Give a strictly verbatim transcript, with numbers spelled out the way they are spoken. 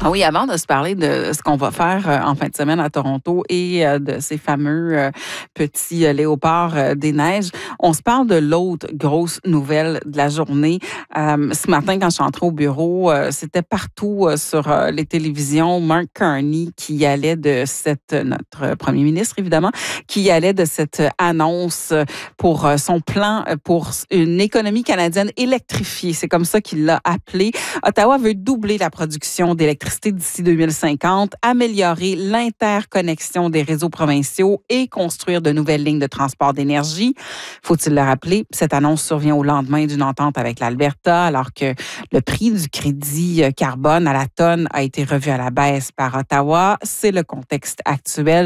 Ah oui, avant de se parler de ce qu'on va faire euh, en fin de semaine à Toronto et euh, de ces fameux euh, petits euh, léopards euh, des neiges, on se parle de l'autre grosse nouvelle de la journée. Euh, ce matin, quand je suis entrée au bureau, euh, c'était partout euh, sur euh, les télévisions. Mark Carney qui allait de cette, notre premier ministre évidemment, qui allait de cette annonce pour euh, son plan pour une économie canadienne électrifiée. C'est comme ça qu'il l'a appelé. Ottawa veut doubler la production d'électricité d'ici deux mille cinquante, améliorer l'interconnexion des réseaux provinciaux et construire de nouvelles lignes de transport d'énergie. Faut-il le rappeler, cette annonce survient au lendemain d'une entente avec l'Alberta, alors que le prix du crédit carbone à la tonne a été revu à la baisse par Ottawa. C'est le contexte actuel.